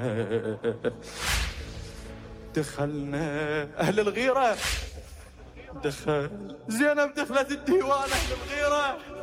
دخلنا أهل الغيرة، دخل زينب، دخلت الديوان أهل الغيرة.